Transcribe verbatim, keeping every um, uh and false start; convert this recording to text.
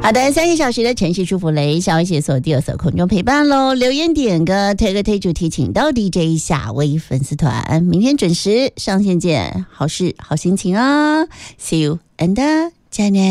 好的，三个小时的城市舒服雷，消息所第二所空中陪伴喽。留言点歌，推个推主题，请到 D J 夏威粉丝团，明天准时上线见，好事好心情啊 ，See you and 再见。